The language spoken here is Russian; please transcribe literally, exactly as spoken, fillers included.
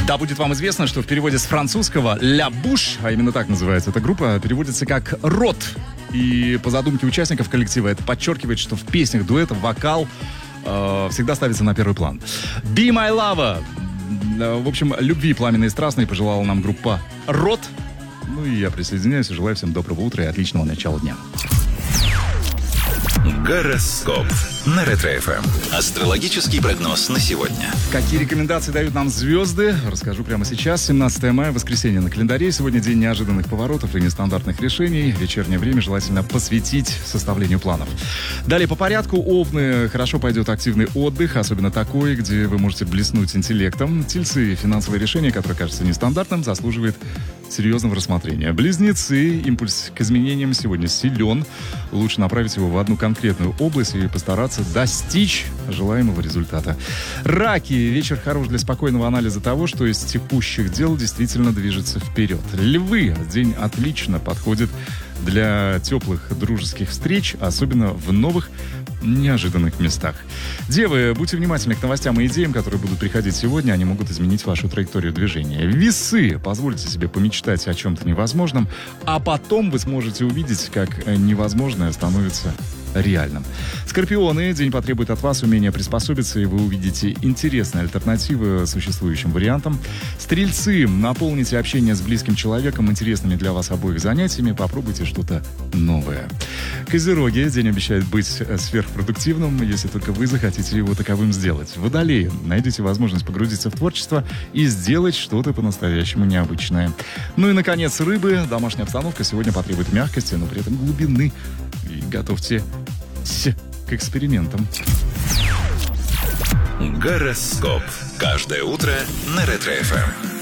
Да, будет вам известно, что в переводе с французского «La Bouche», а именно так называется эта группа, переводится как «рот». И по задумке участников коллектива это подчеркивает, что в песнях дуэта вокал э, всегда ставится на первый план. «Be My Lover». В общем, любви пламенной и страстной пожелала нам группа «Рот». Ну и я присоединяюсь и желаю всем доброго утра и отличного начала дня. Гороскоп на Ретро-эф эм. Астрологический прогноз на сегодня. Какие рекомендации дают нам звезды, расскажу прямо сейчас. семнадцатое мая, воскресенье на календаре. Сегодня день неожиданных поворотов и нестандартных решений. Вечернее время желательно посвятить составлению планов. Далее по порядку. Овны, хорошо пойдет активный отдых, особенно такой, где вы можете блеснуть интеллектом. Тельцы, финансовое решение, которое кажется нестандартным, заслуживает серьезного рассмотрения. Близнецы, импульс к изменениям сегодня силен. Лучше направить его в одну конкретную область и постараться достичь желаемого результата. Раки, вечер хорош для спокойного анализа того, что из текущих дел действительно движется вперед. Львы, день отлично подходит для теплых дружеских встреч, особенно в новых неожиданных местах. Девы, будьте внимательны к новостям и идеям, которые будут приходить сегодня. Они могут изменить вашу траекторию движения. Весы, позвольте себе помечтать о чем-то невозможном, а потом вы сможете увидеть, как невозможное становится реальным. Скорпионы, день потребует от вас умения приспособиться, и вы увидите интересные альтернативы существующим вариантам. Стрельцы, наполните общение с близким человеком интересными для вас обоих занятиями, попробуйте что-то новое. Козероги, день обещает быть сверхпродуктивным, если только вы захотите его таковым сделать. Водолеи, найдите возможность погрузиться в творчество и сделать что-то по-настоящему необычное. Ну и, наконец, рыбы, домашняя обстановка сегодня потребует мягкости, но при этом глубины. И готовьте к экспериментам. Гороскоп. Каждое утро на Ретро-эф эм.